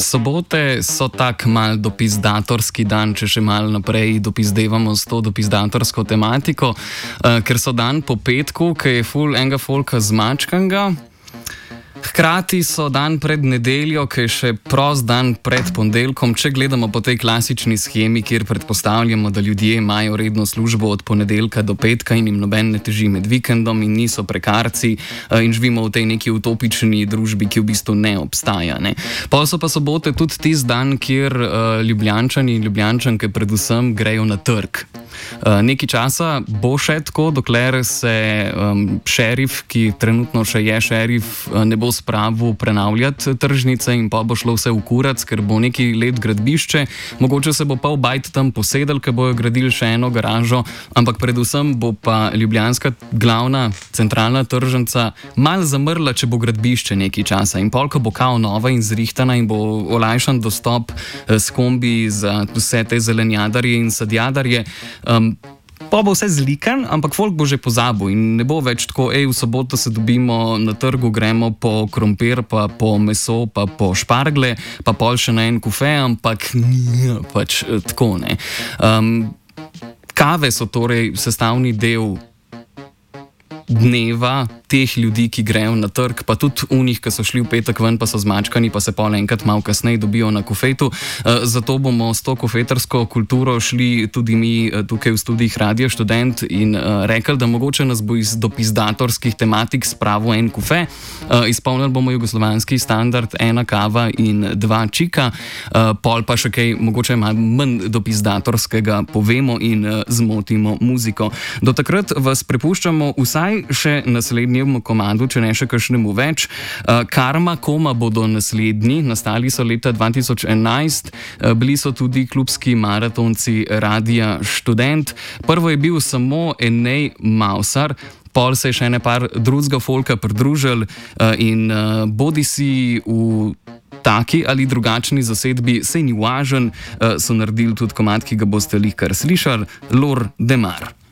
Sobote so tak mal dopizdatorski dan, če še mal naprej dopizdevamo s to dopizdatorsko tematiko, ker so dan po petku, ki je ful enega folka zmačkanga. Hkrati so dan pred nedeljo, ki je še prost dan pred ponedeljkom, če gledamo po tej klasični shemi, kjer predpostavljamo, da ljudje imajo redno službo od ponedeljka do petka in jim noben ne teži med vikendom in niso prekarci in živimo v tej neki utopični družbi, ki v bistvu ne obstaja. Ne. Pol so pa sobote tudi tisti dan, kjer Ljubljančani in Ljubljančanke predvsem grejo na trg. Nekaj časa bo še tako, dokler se šerif, ki trenutno še je šerif, ne bo spravil prenavljati tržnice in pa bo šlo vse v kurac, ker bo neki let gradbišče, mogoče se bo pol bajt tam posedel, ker bojo gradili še eno garažo, ampak predvsem bo pa ljubljanska glavna centralna tržnica mal zamrla, če bo gradbišče nekaj časa in pol, ko bo kao nova in zrihtana in bo olajšan dostop s kombi za vse te zelenjadarje in sadjadarje, pa bo vse zlikan, ampak folk bo že pozabil in ne bo več tako, v soboto se dobimo na trgu, gremo po krompir, pa po meso, pa po špargle, pa pol še na en kufe, ampak pač tako ne. Kave so torej sestavni del dneva teh ljudi, ki grejo na trg, pa tudi unih, ki so šli v petek ven, pa so zmačkani, pa se pol enkrat malo kasneje dobijo na kofetu. Zato bomo s to kofetarsko kulturo šli tudi mi tukaj v studijih Radio Študent in rekli, da mogoče nas bo iz dopizdatorskih tematik spravil en kofe. Izpolnili bomo jugoslovanski standard, 1 kava in 2 čika, pol pa še kaj mogoče manj dopizdatorskega povemo in zmotimo muziko. Do takrat vas prepuščamo vsaj še naslednjemu komadu, če ne še kakšnemu več. Karma Koma bodo naslednji, nastali so leta 2011, bili so tudi klubski maratonci Radia Študent. Prvo je bil samo Enej Mavsar, pol se je še ene par drugega folka pridružil in bodi si v taki ali drugačni zasedbi, sej ni važen, so naredili tudi komad, ki ga boste lihkar slišali, Lor Demar.